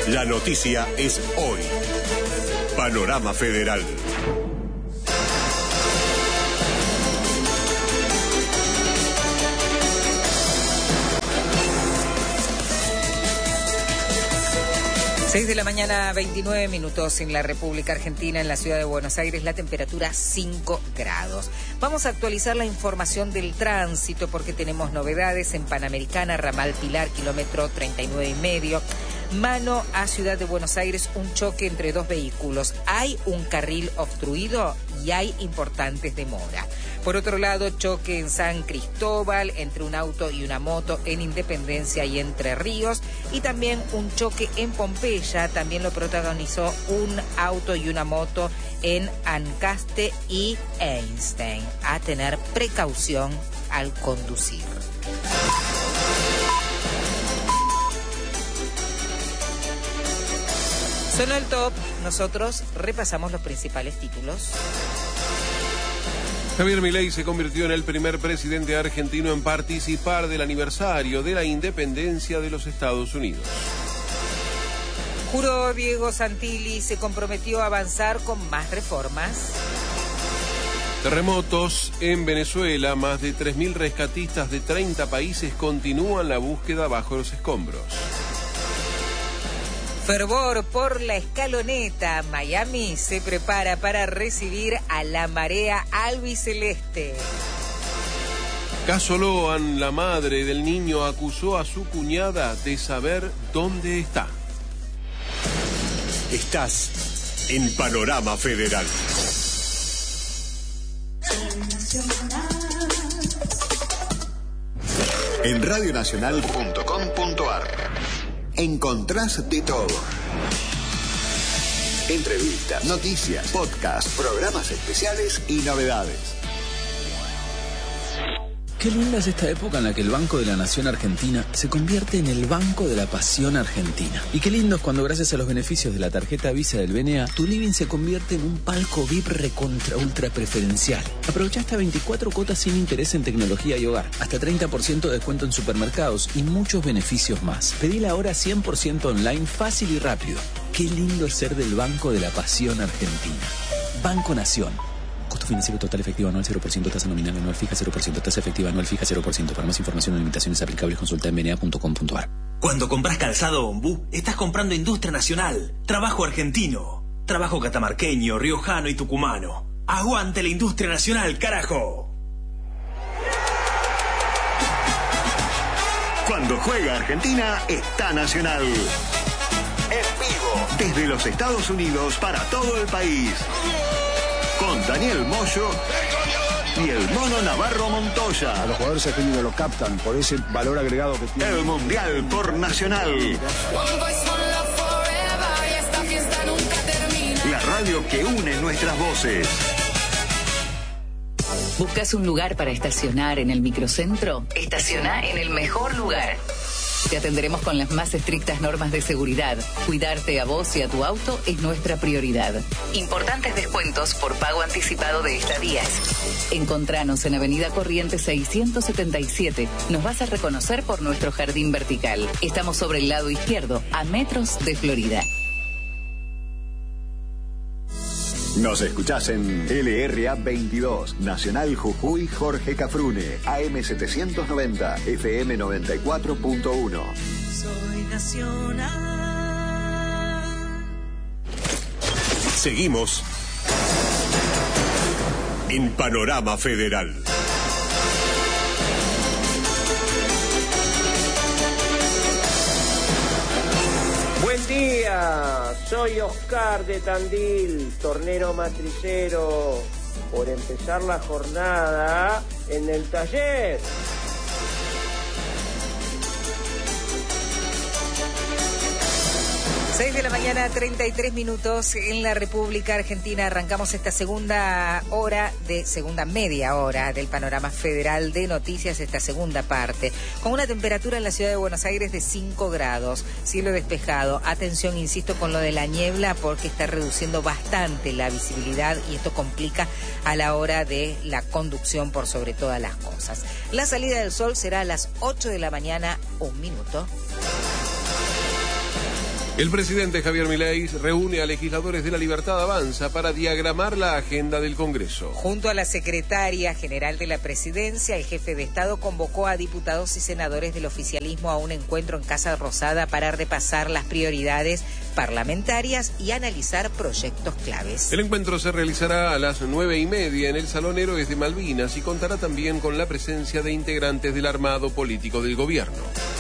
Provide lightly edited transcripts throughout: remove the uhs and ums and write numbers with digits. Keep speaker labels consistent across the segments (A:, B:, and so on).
A: La noticia es hoy. Panorama Federal.
B: Seis de la mañana, 29 minutos en la República Argentina, en la ciudad de Buenos Aires, la temperatura 5 grados. Vamos a actualizar la información del tránsito porque tenemos novedades en Panamericana, Ramal Pilar, kilómetro 39,5. Mano a Ciudad de Buenos Aires, un choque entre dos vehículos. Hay un carril obstruido y hay importantes demoras. Por otro lado, choque en San Cristóbal entre un auto y una moto en Independencia y Entre Ríos. Y también un choque en Pompeya, también lo protagonizó un auto y una moto en Ancaste y Einstein. A tener precaución al conducir. Sonó el top, nosotros repasamos los principales títulos.
C: Javier Milei se convirtió en el primer presidente argentino en participar del aniversario de la independencia de los Estados Unidos.
B: Juró Diego Santilli, se comprometió a avanzar con más reformas.
C: Terremotos en Venezuela, más de 3.000 rescatistas de 30 países continúan la búsqueda bajo los escombros.
B: Fervor por la escaloneta. Miami se prepara para recibir a la marea albiceleste.
C: Caso Loan, la madre del niño acusó a su cuñada de saber dónde está.
A: Estás en Panorama Federal. En radionacional.com.ar encontrás de todo. Entrevistas, noticias, podcasts, programas especiales y novedades.
D: Qué linda es esta época en la que el Banco de la Nación Argentina se convierte en el Banco de la Pasión Argentina. Y qué lindo es cuando gracias a los beneficios de la tarjeta Visa del BNA, tu living se convierte en un palco VIP recontra ultra preferencial. Aprovecha hasta 24 cuotas sin interés en tecnología y hogar, hasta 30% de descuento en supermercados y muchos beneficios más. Pedila ahora 100% online, fácil y rápido. Qué lindo es ser del Banco de la Pasión Argentina. Banco Nación. Costo financiero total efectivo anual 0%, tasa nominal anual fija 0%, tasa efectiva anual fija 0%. Para más información o limitaciones aplicables consulta en bna.com.ar.
E: Cuando compras calzado Ombú, estás comprando industria nacional, trabajo argentino, trabajo catamarqueño, riojano y tucumano. ¡Aguante la industria nacional, carajo!
A: Cuando juega Argentina, está Nacional. En vivo, desde los Estados Unidos para todo el país. Con Daniel Moyo y el Mono Navarro Montoya.
F: A los jugadores argentinos lo captan por ese valor agregado que tiene.
A: El Mundial por Nacional. La radio que une nuestras voces.
G: ¿Buscas un lugar para estacionar en el microcentro? Estaciona en el mejor lugar. Te atenderemos con las más estrictas normas de seguridad. Cuidarte a vos y a tu auto es nuestra prioridad. Importantes descuentos por pago anticipado de estadías. Encontranos en Avenida Corrientes 677. Nos vas a reconocer por nuestro jardín vertical. Estamos sobre el lado izquierdo, a metros de Florida.
A: Nos escuchás en LRA 22, Nacional Jujuy Jorge Cafrune, AM 790, FM 94.1.
H: Soy nacional.
A: Seguimos en Panorama Federal.
I: Buen día, soy Oscar de Tandil, tornero matricero, por empezar la jornada en el taller.
B: 6 de la mañana, 33 minutos en la República Argentina. Arrancamos esta segunda media hora del Panorama Federal de Noticias, esta segunda parte, con una temperatura en la ciudad de Buenos Aires de 5 grados, cielo despejado. Atención, insisto, con lo de la niebla porque está reduciendo bastante la visibilidad y esto complica a la hora de la conducción por sobre todas las cosas. La salida del sol será a las 8 de la mañana, 1 minuto.
C: El presidente Javier Milei reúne a legisladores de La Libertad Avanza para diagramar la agenda del Congreso.
B: Junto a la secretaria general de la presidencia, el jefe de Estado convocó a diputados y senadores del oficialismo a un encuentro en Casa Rosada para repasar las prioridades parlamentarias y analizar proyectos claves.
C: El encuentro se realizará a las 9:30 en el Salón Héroes de Malvinas y contará también con la presencia de integrantes del armado político del gobierno.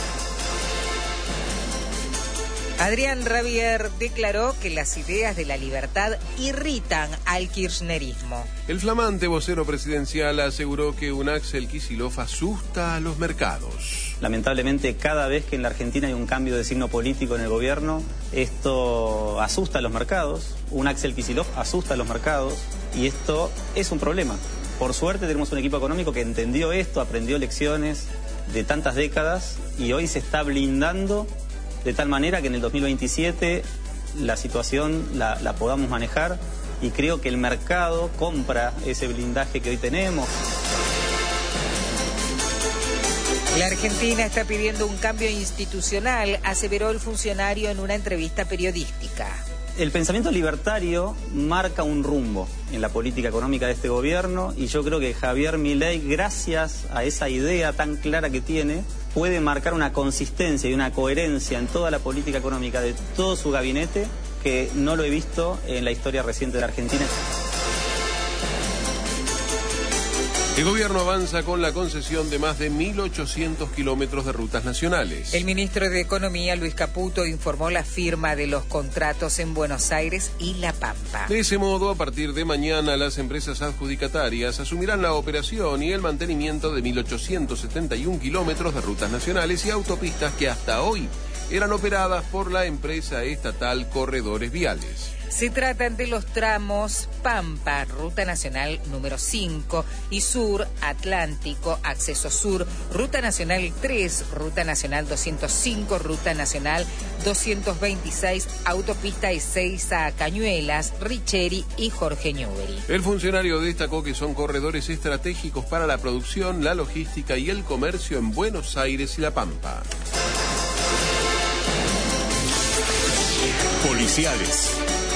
B: Adrián Rabier declaró que las ideas de La Libertad irritan al kirchnerismo.
C: El flamante vocero presidencial aseguró que un Axel Kicillof asusta a los mercados.
H: Lamentablemente, cada vez que en la Argentina hay un cambio de signo político en el gobierno, esto asusta a los mercados. Un Axel Kicillof asusta a los mercados y esto es un problema. Por suerte tenemos un equipo económico que entendió esto, aprendió lecciones de tantas décadas y hoy se está blindando de tal manera que en el 2027 la situación la podamos manejar y creo que el mercado compra ese blindaje que hoy tenemos.
B: La Argentina está pidiendo un cambio institucional, aseveró el funcionario en una entrevista periodística.
H: El pensamiento libertario marca un rumbo en la política económica de este gobierno y yo creo que Javier Milei, gracias a esa idea tan clara que tiene, puede marcar una consistencia y una coherencia en toda la política económica de todo su gabinete que no lo he visto en la historia reciente de la Argentina.
C: El gobierno avanza con la concesión de más de 1.800 kilómetros de rutas nacionales.
B: El ministro de Economía, Luis Caputo, informó la firma de los contratos en Buenos Aires y La Pampa.
C: De ese modo, a partir de mañana, las empresas adjudicatarias asumirán la operación y el mantenimiento de 1.871 kilómetros de rutas nacionales y autopistas que hasta hoy eran operadas por la empresa estatal Corredores Viales.
B: Se tratan de los tramos Pampa, Ruta Nacional número 5, y Sur, Atlántico, Acceso Sur, Ruta Nacional 3, Ruta Nacional 205, Ruta Nacional 226, Autopista Ezeiza a Cañuelas, Richeri y Jorge Newbery.
C: El funcionario destacó que son corredores estratégicos para la producción, la logística y el comercio en Buenos Aires y La Pampa.
A: Policiales.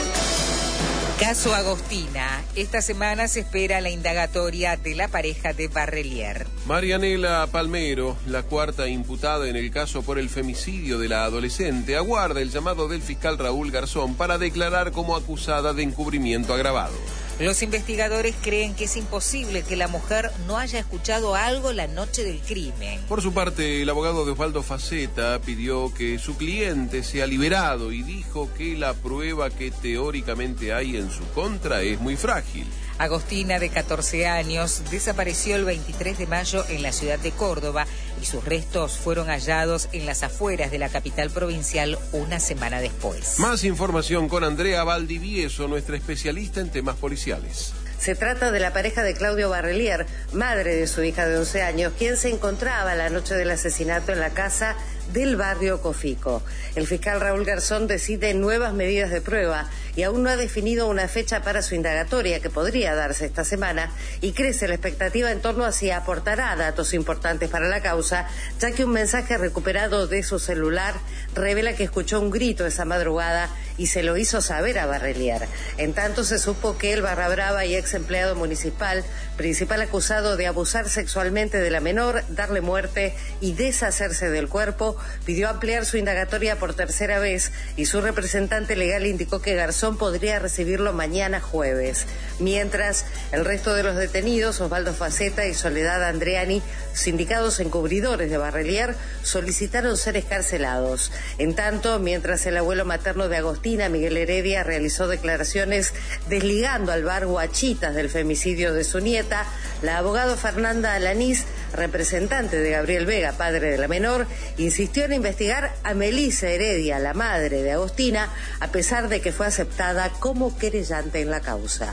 B: Caso Agostina. Esta semana se espera la indagatoria de la pareja de Barrelier.
C: Marianela Palmero, la cuarta imputada en el caso por el femicidio de la adolescente, aguarda el llamado del fiscal Raúl Garzón para declarar como acusada de encubrimiento agravado.
B: Los investigadores creen que es imposible que la mujer no haya escuchado algo la noche del crimen.
C: Por su parte, el abogado de Osvaldo Faceta pidió que su cliente sea liberado y dijo que la prueba que teóricamente hay en su contra es muy frágil.
B: Agostina, de 14 años, desapareció el 23 de mayo en la ciudad de Córdoba y sus restos fueron hallados en las afueras de la capital provincial una semana después.
C: Más información con Andrea Valdivieso, nuestra especialista en temas policiales.
J: Se trata de la pareja de Claudio Barrelier, madre de su hija de 11 años, quien se encontraba la noche del asesinato en la casa del barrio Cofico. El fiscal Raúl Garzón decide nuevas medidas de prueba y aún no ha definido una fecha para su indagatoria que podría darse esta semana y crece la expectativa en torno a si aportará datos importantes para la causa, ya que un mensaje recuperado de su celular revela que escuchó un grito esa madrugada y se lo hizo saber a Barrelier. En tanto se supo que el barra brava y ex empleado municipal, principal acusado de abusar sexualmente de la menor, darle muerte y deshacerse del cuerpo, pidió ampliar su indagatoria por tercera vez y su representante legal indicó que Garzón podría recibirlo mañana jueves. Mientras, el resto de los detenidos, Osvaldo Faceta y Soledad Andreani, sindicados encubridores de Barrelier, solicitaron ser excarcelados. En tanto, mientras el abuelo materno de Agostina, Miguel Heredia, realizó declaraciones desligando al bar Guachitas del femicidio de su nieta, la abogada Fernanda Alanís, representante de Gabriel Vega, padre de la menor, insistió en investigar a Melissa Heredia, la madre de Agostina, a pesar de que fue aceptada como querellante en la causa.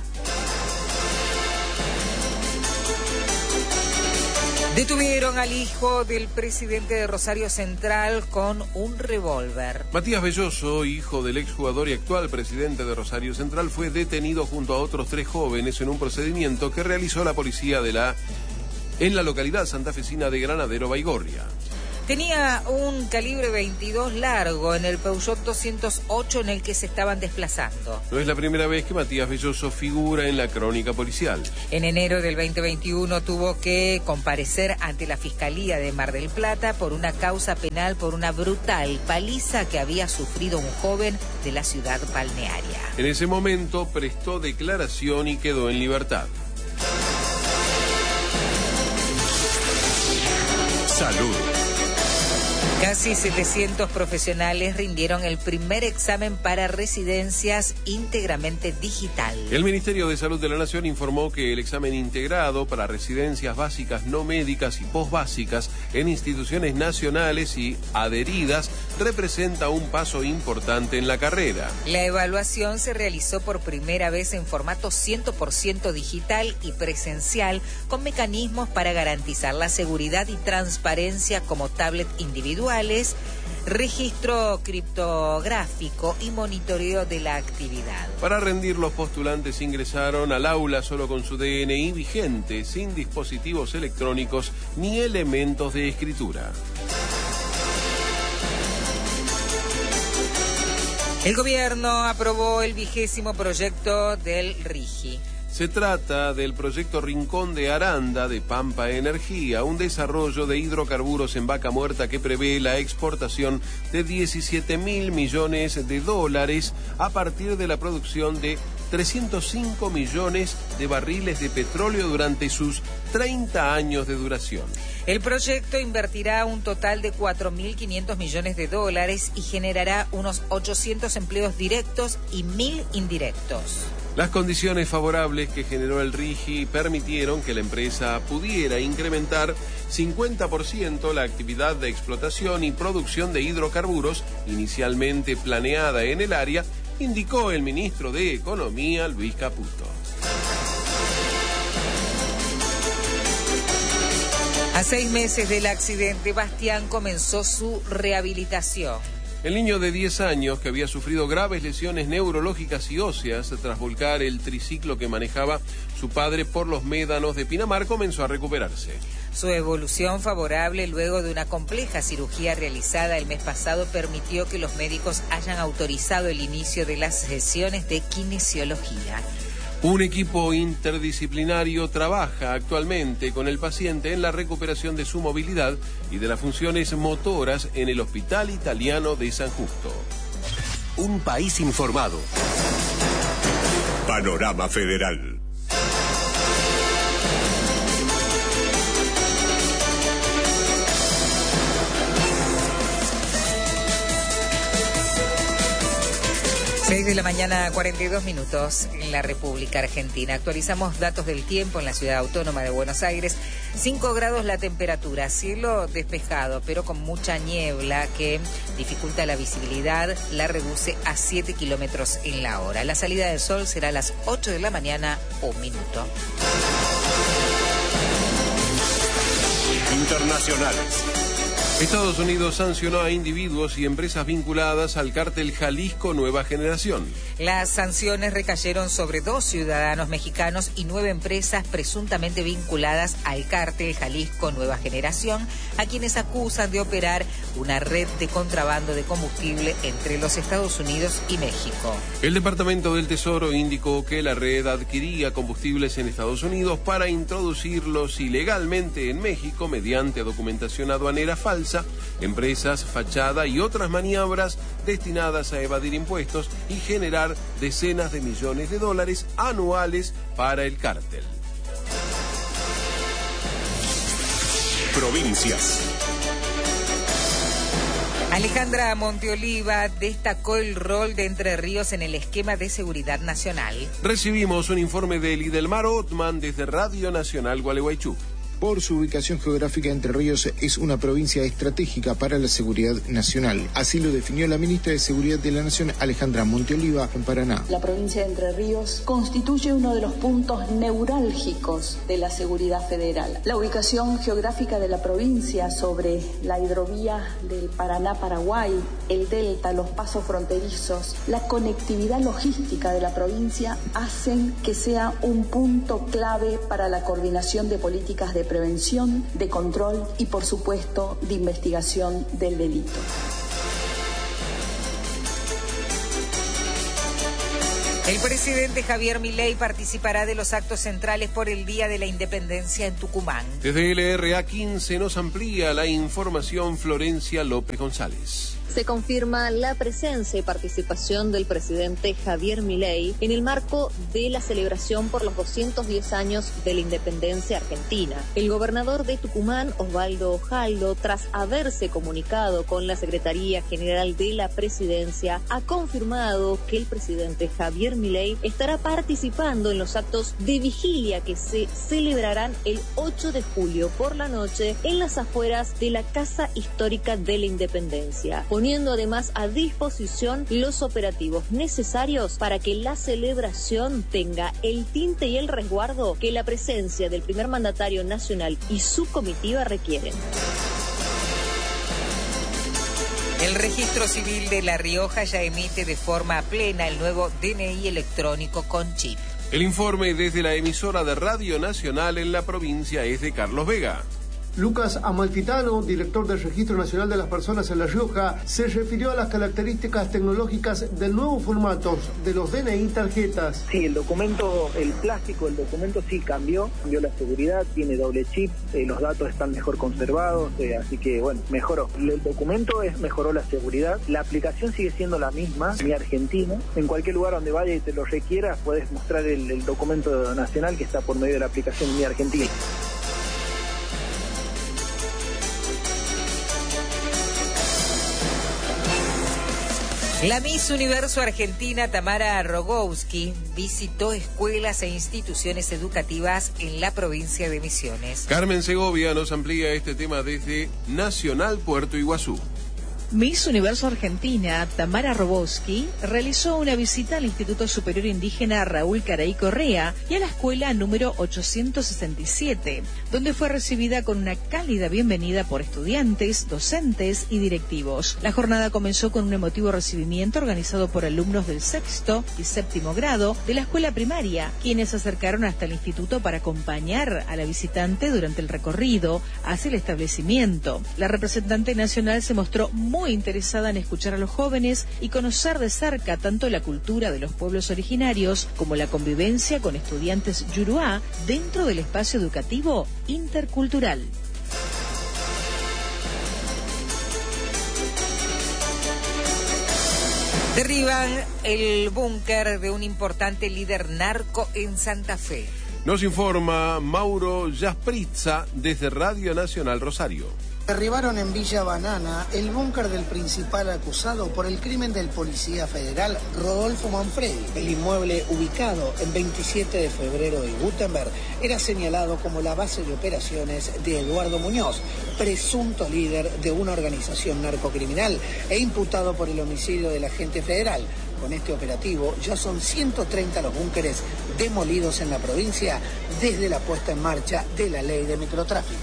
B: Detuvieron al hijo del presidente de Rosario Central con un revólver.
C: Matías Belloso, hijo del exjugador y actual presidente de Rosario Central, fue detenido junto a otros 3 jóvenes en un procedimiento que realizó la policía en la localidad santafesina de Granadero Baigorria.
B: Tenía un calibre 22 largo en el Peugeot 208 en el que se estaban desplazando.
C: No es la primera vez que Matías Belloso figura en la crónica policial.
B: En enero del 2021 tuvo que comparecer ante la Fiscalía de Mar del Plata por una causa penal por una brutal paliza que había sufrido un joven de la ciudad balnearia.
C: En ese momento prestó declaración y quedó en libertad.
A: Salud.
B: Casi 700 profesionales rindieron el primer examen para residencias íntegramente digital.
C: El Ministerio de Salud de la Nación informó que el examen integrado para residencias básicas no médicas y posbásicas en instituciones nacionales y adheridas representa un paso importante en la carrera.
B: La evaluación se realizó por primera vez en formato 100% digital y presencial, con mecanismos para garantizar la seguridad y transparencia como tablet individuales, registro criptográfico y monitoreo de la actividad.
C: Para rendir, los postulantes ingresaron al aula solo con su DNI vigente, sin dispositivos electrónicos ni elementos de escritura.
B: El gobierno aprobó el 20º proyecto del RIGI.
C: Se trata del proyecto Rincón de Aranda de Pampa Energía, un desarrollo de hidrocarburos en Vaca Muerta que prevé la exportación de 17.000 millones de dólares a partir de la producción de 305 millones de barriles de petróleo durante sus 30 años de duración.
B: El proyecto invertirá un total de 4.500 millones de dólares y generará unos 800 empleos directos y 1.000 indirectos.
C: Las condiciones favorables que generó el RIGI permitieron que la empresa pudiera incrementar 50% la actividad de explotación y producción de hidrocarburos inicialmente planeada en el área, indicó el ministro de Economía, Luis Caputo.
B: A 6 meses del accidente, Bastián comenzó su rehabilitación.
C: El niño de 10 años, que había sufrido graves lesiones neurológicas y óseas tras volcar el triciclo que manejaba su padre por los médanos de Pinamar, comenzó a recuperarse.
B: Su evolución favorable luego de una compleja cirugía realizada el mes pasado permitió que los médicos hayan autorizado el inicio de las sesiones de kinesiología.
C: Un equipo interdisciplinario trabaja actualmente con el paciente en la recuperación de su movilidad y de las funciones motoras en el Hospital Italiano de San Justo.
A: Un país informado. Panorama Federal.
B: Seis de la mañana, 42 minutos en la República Argentina. Actualizamos datos del tiempo en la ciudad autónoma de Buenos Aires. 5 grados la temperatura, cielo despejado, pero con mucha niebla que dificulta la visibilidad, la reduce a 7 kilómetros en la hora. La salida del sol será a las 8 de la mañana, 1 minuto.
A: Internacionales.
C: Estados Unidos sancionó a individuos y empresas vinculadas al cártel Jalisco Nueva Generación.
B: Las sanciones recayeron sobre 2 ciudadanos mexicanos y 9 empresas presuntamente vinculadas al cártel Jalisco Nueva Generación, a quienes acusan de operar una red de contrabando de combustible entre los Estados Unidos y México.
C: El Departamento del Tesoro indicó que la red adquiría combustibles en Estados Unidos para introducirlos ilegalmente en México mediante documentación aduanera falsa, empresas, fachada y otras maniobras destinadas a evadir impuestos y generar decenas de millones de dólares anuales para el cártel.
A: Provincias.
B: Alejandra Monteoliva destacó el rol de Entre Ríos en el esquema de seguridad nacional.
C: Recibimos un informe de Lidelmar Othman desde Radio Nacional Gualeguaychú.
K: Por su ubicación geográfica, Entre Ríos es una provincia estratégica para la seguridad nacional. Así lo definió la ministra de Seguridad de la Nación, Alejandra Monteoliva, en Paraná.
L: La provincia de Entre Ríos constituye uno de los puntos neurálgicos de la seguridad federal. La ubicación geográfica de la provincia sobre la hidrovía del Paraná-Paraguay, el delta, los pasos fronterizos, la conectividad logística de la provincia hacen que sea un punto clave para la coordinación de políticas de prevención, de control y, por supuesto, de investigación del delito.
B: El presidente Javier Milei participará de los actos centrales por el Día de la Independencia en Tucumán.
C: Desde LRA 15 nos amplía la información Florencia López González.
M: Se confirma la presencia y participación del presidente Javier Milei en el marco de la celebración por los 210 años de la independencia argentina. El gobernador de Tucumán, Osvaldo Ojaldo, tras haberse comunicado con la Secretaría General de la Presidencia, ha confirmado que el presidente Javier Milei estará participando en los actos de vigilia que se celebrarán el 8 de julio por la noche en las afueras de la Casa Histórica de la Independencia, poniendo además a disposición los operativos necesarios para que la celebración tenga el tinte y el resguardo que la presencia del primer mandatario nacional y su comitiva requieren.
B: El Registro Civil de La Rioja ya emite de forma plena el nuevo DNI electrónico con chip.
C: El informe desde la emisora de Radio Nacional en la provincia es de Carlos Vega.
N: Lucas Amalfitano, director del Registro Nacional de las Personas en La Rioja, se refirió a las características tecnológicas del nuevo formato de los DNI tarjetas.
O: Sí, el documento, el plástico del documento sí cambió la seguridad, tiene doble chip, los datos están mejor conservados, así que bueno, mejoró. El documento mejoró la seguridad, la aplicación sigue siendo la misma, Mi Argentina. En cualquier lugar donde vaya y te lo requieras, puedes mostrar el documento nacional que está por medio de la aplicación Mi Argentina.
B: La Miss Universo Argentina Tamara Rogowski visitó escuelas e instituciones educativas en la provincia de Misiones.
C: Carmen Segovia nos amplía este tema desde Nacional Puerto Iguazú.
P: Miss Universo Argentina, Tamara Rogowski, realizó una visita al Instituto Superior Indígena Raúl Caraí Correa y a la escuela número 867, donde fue recibida con una cálida bienvenida por estudiantes, docentes y directivos. La jornada comenzó con un emotivo recibimiento organizado por alumnos del 6º y 7º grado de la escuela primaria, quienes se acercaron hasta el instituto para acompañar a la visitante durante el recorrido hacia el establecimiento. La representante nacional se mostró muy interesada en escuchar a los jóvenes y conocer de cerca tanto la cultura de los pueblos originarios como la convivencia con estudiantes yuruá dentro del espacio educativo intercultural.
B: Derriban el búnker de un importante líder narco en Santa Fe.
C: Nos informa Mauro Jasprizza desde Radio Nacional Rosario.
Q: Derribaron en Villa Banana el búnker del principal acusado por el crimen del policía federal Rodolfo Manfredi. El inmueble, ubicado en 27 de febrero de Gutenberg, era señalado como la base de operaciones de Eduardo Muñoz, presunto líder de una organización narcocriminal e imputado por el homicidio del agente federal. Con este operativo ya son 130 los búnkeres demolidos en la provincia desde la puesta en marcha de la ley de microtráfico.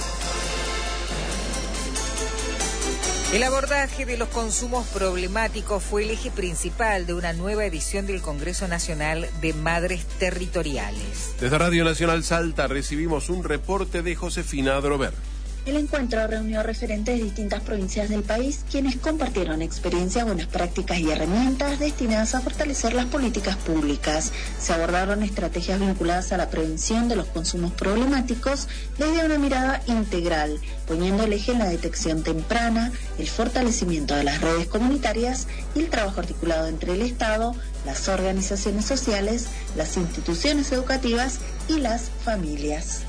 B: El abordaje de los consumos problemáticos fue el eje principal de una nueva edición del Congreso Nacional de Madres Territoriales.
C: Desde Radio Nacional Salta recibimos un reporte de Josefina Drover.
R: El encuentro reunió referentes de distintas provincias del país, quienes compartieron experiencias, buenas prácticas y herramientas destinadas a fortalecer las políticas públicas. Se abordaron estrategias vinculadas a la prevención de los consumos problemáticos desde una mirada integral, poniendo el eje en la detección temprana, el fortalecimiento de las redes comunitarias y el trabajo articulado entre el Estado, las organizaciones sociales, las instituciones educativas y las familias.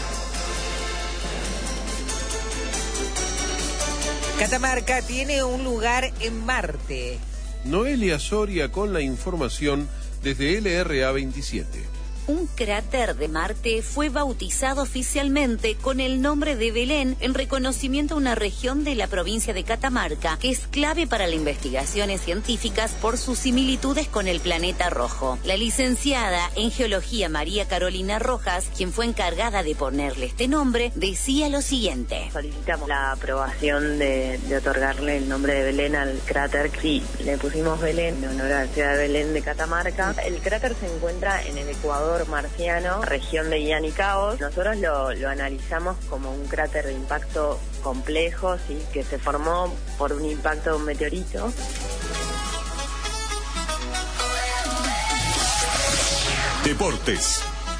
B: Catamarca tiene un lugar en Marte.
C: Noelia Soria con la información desde LRA 27.
S: Un cráter de Marte fue bautizado oficialmente con el nombre de Belén en reconocimiento a una región de la provincia de Catamarca que es clave para las investigaciones científicas por sus similitudes con el planeta rojo. La licenciada en geología María Carolina Rojas, quien fue encargada de ponerle este nombre, decía lo siguiente.
T: Solicitamos la aprobación de otorgarle el nombre de Belén al cráter. Sí, le pusimos Belén en honor a la ciudad de Belén de Catamarca. El cráter se encuentra en el Ecuador cráter marciano, región de Guiana y Cabos. Nosotros lo analizamos como un cráter de impacto complejo, ¿sí? Que se formó por un impacto de un meteorito.
A: Deportes.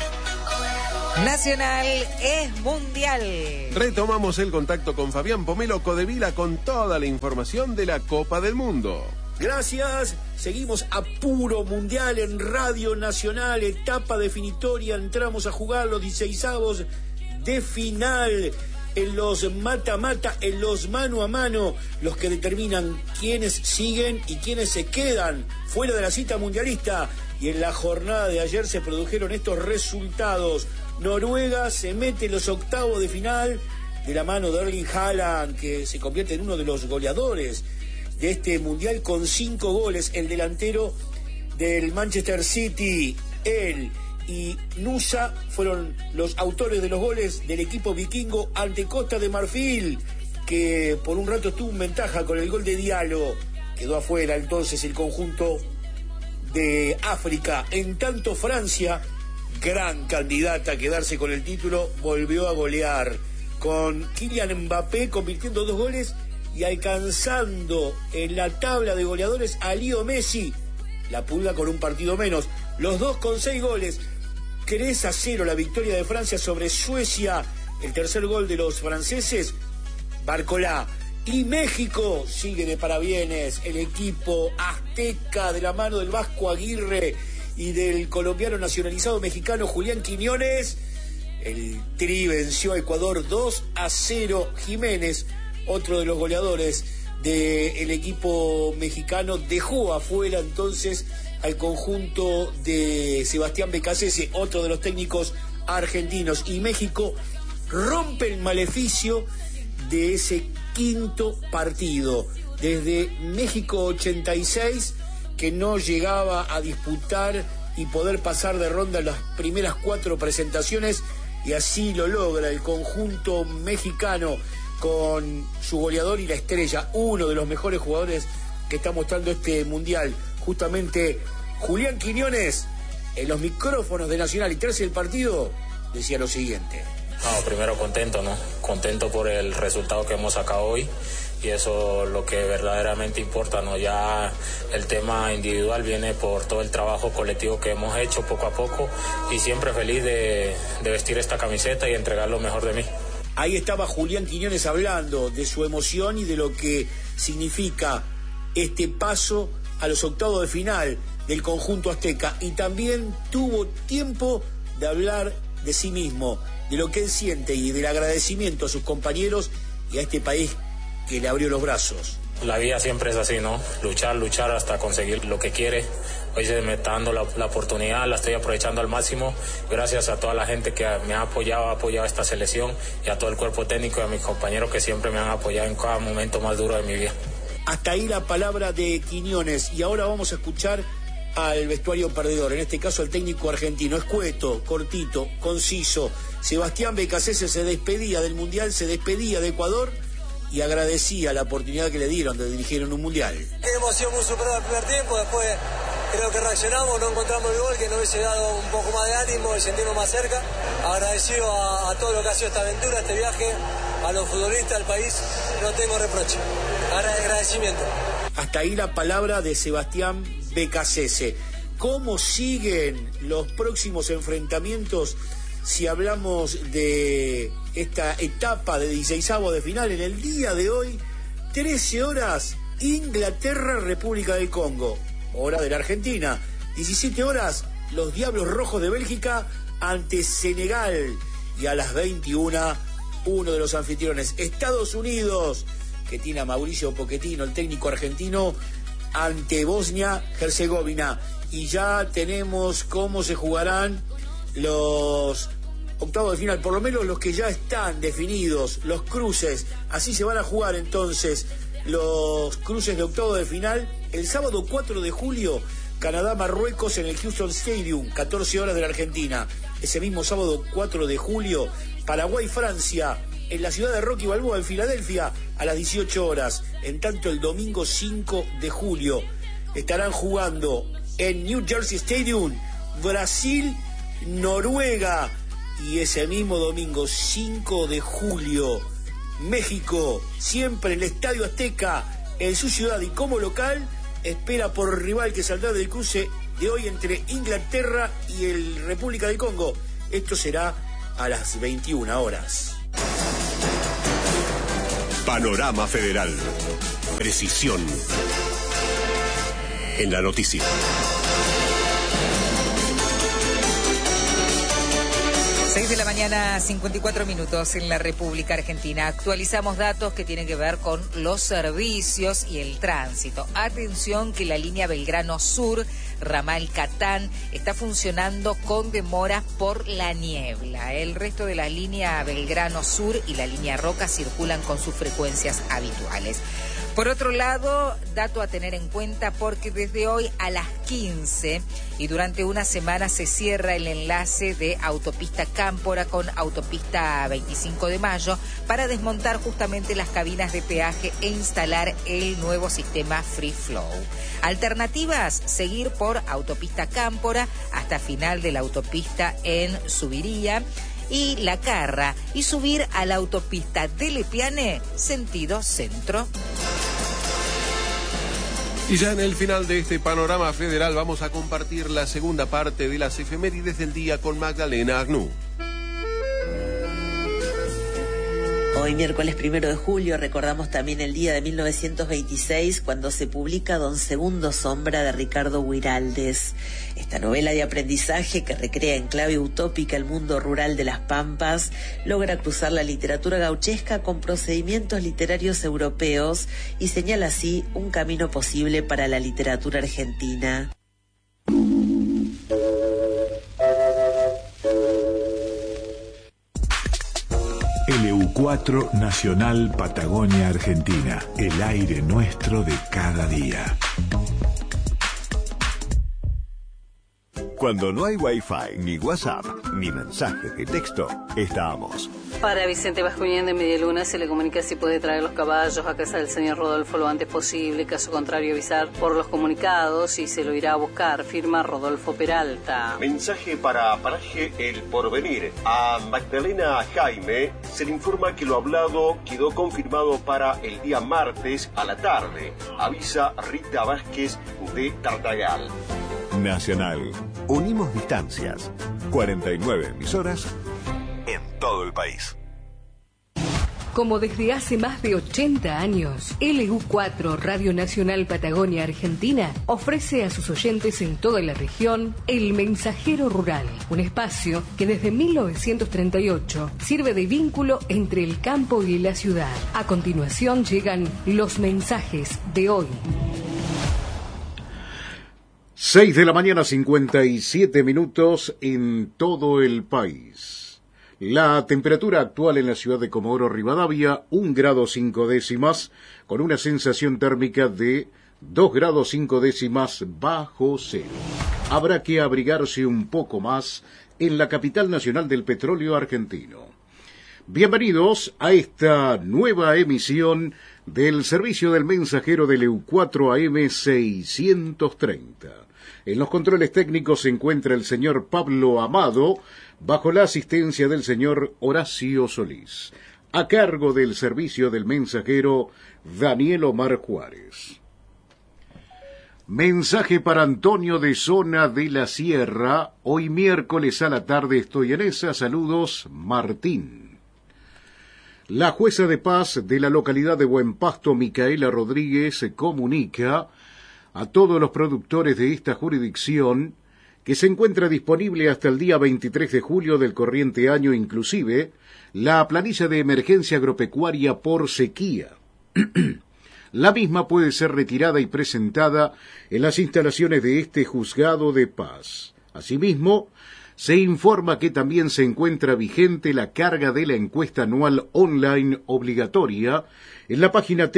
B: Nacional es mundial.
C: Retomamos el contacto con Fabián Pomelo Codevila con toda la información de la Copa del Mundo.
U: Gracias, seguimos a puro mundial en Radio Nacional, etapa definitoria, entramos a jugar los 16avos de final, en los mata-mata, en los mano a mano, los que determinan quiénes siguen y quiénes se quedan fuera de la cita mundialista. Y en la jornada de ayer se produjeron estos resultados. Noruega se mete en los octavos de final de la mano de Erling Haaland, que se convierte en uno de los goleadores de este mundial con 5 goles. El delantero del Manchester City, él y Nusa fueron los autores de los goles del equipo vikingo ante Costa de Marfil, que por un rato estuvo en ventaja con el gol de Diallo. Quedó afuera entonces el conjunto de África. En tanto, Francia, gran candidata a quedarse con el título, volvió a golear con Kylian Mbappé convirtiendo 2 goles y alcanzando en la tabla de goleadores a Leo Messi, la pulga con un partido menos, los dos con 6 goles. 3-0 la victoria de Francia sobre Suecia, el tercer gol de los franceses, Barcolá. Y México sigue de parabienes, el equipo azteca de la mano del Vasco Aguirre y del colombiano nacionalizado mexicano Julián Quiñones. El Tri venció a Ecuador 2-0. Jiménez, otro de los goleadores del equipo mexicano, dejó afuera entonces al conjunto de Sebastián Becasese, otro de los técnicos argentinos. Y México rompe el maleficio de ese quinto partido. Desde México 86, que no llegaba a disputar y poder pasar de ronda en las primeras 4 presentaciones, y así lo logra el conjunto mexicano con su goleador y la estrella, uno de los mejores jugadores que está mostrando este mundial, justamente Julián Quiñones, en los micrófonos de Nacional y tras el partido decía lo siguiente.
V: No, primero contento, ¿no? Contento por el resultado que hemos sacado hoy, y eso es lo que verdaderamente importa, ¿no? Ya el tema individual viene por todo el trabajo colectivo que hemos hecho poco a poco, y siempre feliz de vestir esta camiseta y entregar lo mejor de mí.
U: Ahí estaba Julián Quiñones hablando de su emoción y de lo que significa este paso a los octavos de final del conjunto azteca, y también tuvo tiempo de hablar de sí mismo, de lo que él siente y del agradecimiento a sus compañeros y a este país que le abrió los brazos.
V: La vida siempre es así, ¿no? Luchar hasta conseguir lo que quiere. Hoy se me está dando la oportunidad, la estoy aprovechando al máximo. Gracias a toda la gente que me ha apoyado a esta selección, y a todo el cuerpo técnico y a mis compañeros que siempre me han apoyado en cada momento más duro de mi vida.
U: Hasta ahí la palabra de Quiñones, y ahora vamos a escuchar al vestuario perdedor, en este caso al técnico argentino. Escueto, cortito, conciso. Sebastián Becasese se despedía del Mundial, se despedía de Ecuador y agradecía la oportunidad que le dieron de dirigir en un Mundial.
W: Qué emoción, muy superada el primer tiempo, después creo que reaccionamos, no encontramos el gol, que nos hubiese dado un poco más de ánimo y sentirnos más cerca. Agradecido a todo lo que ha sido esta aventura, este viaje, a los futbolistas, al país, no tengo reproche. Agradecimiento.
U: Hasta ahí la palabra de Sebastián Becasese. ¿Cómo siguen los próximos enfrentamientos si hablamos de esta etapa de 16avos de final? En el día de hoy, 13 horas, Inglaterra, República del Congo, hora de la Argentina. 17 horas, los Diablos Rojos de Bélgica ante Senegal. Y a las 21, uno de los anfitriones, Estados Unidos, que tiene a Mauricio Pochettino, el técnico argentino, ante Bosnia-Herzegovina. Y ya tenemos cómo se jugarán los octavos de final, por lo menos los que ya están definidos, los cruces. Así se van a jugar entonces los cruces de octavos de final. El sábado 4 de julio, Canadá-Marruecos en el Houston Stadium, 14 horas de la Argentina. Ese mismo sábado 4 de julio, Paraguay-Francia en la ciudad de Rocky Balboa, en Filadelfia, a las 18 horas. En tanto, el domingo 5 de julio estarán jugando en New Jersey Stadium Brasil Noruega. Y ese mismo domingo, 5 de julio, México, siempre en el Estadio Azteca, en su ciudad y como local, espera por rival que saldrá del cruce de hoy entre Inglaterra y el República del Congo. Esto será a las 21 horas.
A: Panorama Federal. Precisión en la noticia.
B: 6 de la mañana, 54 minutos en la República Argentina. Actualizamos datos que tienen que ver con los servicios y el tránsito. Atención que la línea Belgrano Sur, ramal Catán, está funcionando con demoras por la niebla. El resto de la línea Belgrano Sur y la línea Roca circulan con sus frecuencias habituales. Por otro lado, dato a tener en cuenta porque desde hoy a las 15 y durante una semana se cierra el enlace de autopista Cámpora con autopista 25 de Mayo para desmontar justamente las cabinas de peaje e instalar el nuevo sistema Free Flow. Alternativas, seguir por autopista Cámpora hasta final de la autopista en Subiría y La Carra y subir a la autopista de Lepiane, sentido centro.
C: Y ya en el final de este panorama federal vamos a compartir la segunda parte de las efemérides del día con Magdalena Agnú.
D: Hoy, miércoles 1 de julio, recordamos también el día de 1926, cuando se publica Don Segundo Sombra de Ricardo Guiraldes. Esta novela de aprendizaje que recrea en clave utópica el mundo rural de las Pampas, logra cruzar la literatura gauchesca con procedimientos literarios europeos y señala así un camino posible para la literatura argentina.
E: LU4 Nacional Patagonia Argentina, el aire nuestro de cada día.
A: Cuando no hay Wi-Fi, ni WhatsApp, ni mensajes de texto, estamos.
F: Para Vicente Bascuñán de Medialuna se le comunica si puede traer los caballos a casa del señor Rodolfo lo antes posible. Caso contrario, avisar por los comunicados y se lo irá a buscar. Firma Rodolfo Peralta.
X: Mensaje para Paraje El Porvenir. A Magdalena Jaime se le informa que lo hablado quedó confirmado para el día martes a la tarde. Avisa Rita Vázquez de Tartagal.
A: Nacional. Unimos distancias. 49 emisoras en todo el país.
Y: Como desde hace más de 80 años, LU4 Radio Nacional Patagonia Argentina ofrece a sus oyentes en toda la región El Mensajero Rural, un espacio que desde 1938 sirve de vínculo entre el campo y la ciudad. A continuación llegan los mensajes de hoy.
Z: 6 de la mañana, 57 minutos en todo el país. La temperatura actual en la ciudad de Comodoro Rivadavia, 1 grado 5 décimas, con una sensación térmica de 2 grados 5 décimas bajo cero. Habrá que abrigarse un poco más en la capital nacional del petróleo argentino. Bienvenidos a esta nueva emisión del servicio del mensajero del LU4 AM 630. En los controles técnicos se encuentra el señor Pablo Amado, bajo la asistencia del señor Horacio Solís. A cargo del servicio del mensajero, Daniel Omar Juárez. Mensaje para Antonio de Zona de la Sierra. Hoy miércoles a la tarde estoy en esa. Saludos, Martín. La jueza de paz de la localidad de Buen Pasto, Micaela Rodríguez, se comunica a todos los productores de esta jurisdicción que se encuentra disponible hasta el día 23 de julio del corriente año inclusive la planilla de emergencia agropecuaria por sequía. La misma puede ser retirada y presentada en las instalaciones de este juzgado de paz. Asimismo, se informa que también se encuentra vigente la carga de la encuesta anual online obligatoria en la página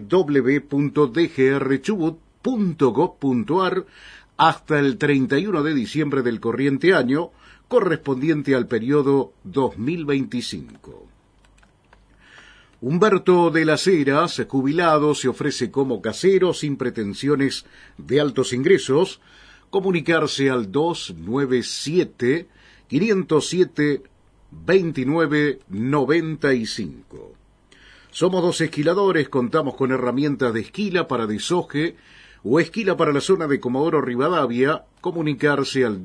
Z: www.dgrchubut.gov.ar hasta el 31 de diciembre del corriente año, correspondiente al periodo 2025. Humberto de las Heras, jubilado, se ofrece como casero sin pretensiones de altos ingresos. Comunicarse al 297 507 2995. Somos 2 esquiladores, contamos con herramientas de esquila para desoje o esquila para la zona de Comodoro Rivadavia. Comunicarse al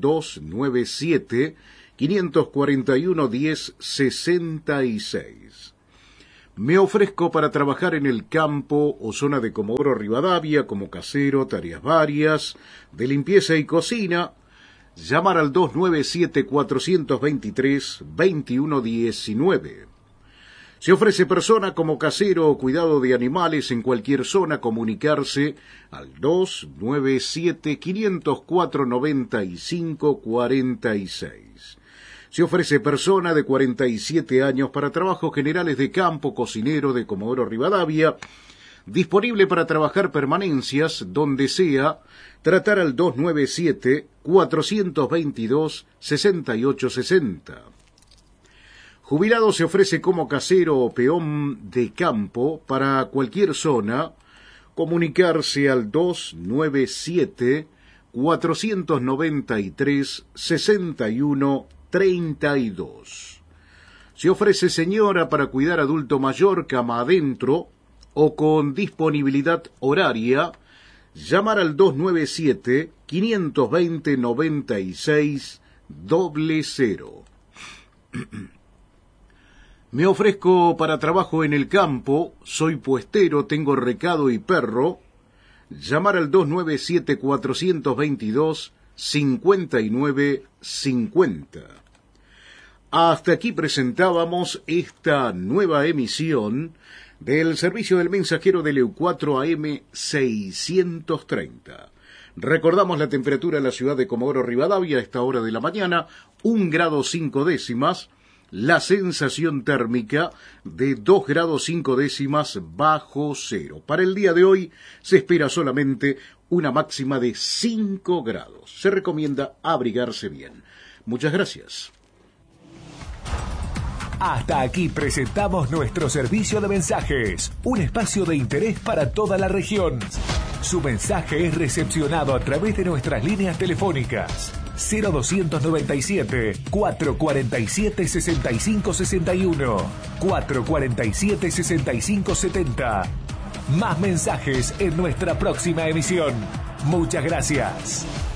Z: 297-541-1066. Me ofrezco para trabajar en el campo o zona de Comodoro Rivadavia como casero, tareas varias, de limpieza y cocina. Llamar al 297-423-2119. Se ofrece persona como casero o cuidado de animales en cualquier zona. Comunicarse al 297-504-9546. Se ofrece persona de 47 años para trabajos generales de campo, cocinero de Comodoro Rivadavia, disponible para trabajar permanencias donde sea. Tratar al 297-422-6860. Jubilado se ofrece como casero o peón de campo para cualquier zona. Comunicarse al 297-493-6132. Se ofrece señora para cuidar adulto mayor cama adentro o con disponibilidad horaria. Llamar al 297-520-9600. Me ofrezco para trabajo en el campo, soy puestero, tengo recado y perro. Llamar al 297-422-5950. Hasta aquí presentábamos esta nueva emisión del servicio del mensajero del EU4 AM 630. Recordamos la temperatura en la ciudad de Comodoro Rivadavia a esta hora de la mañana, 1 grado 5 décimas. La sensación térmica de 2 grados 5 décimas bajo cero. Para el día de hoy se espera solamente una máxima de 5 grados. Se recomienda abrigarse bien. Muchas gracias.
G: Hasta aquí presentamos nuestro servicio de mensajes, un espacio de interés para toda la región. Su mensaje es recepcionado a través de nuestras líneas telefónicas 0297-447-6561, 447-6570. Más mensajes en nuestra próxima emisión. Muchas gracias.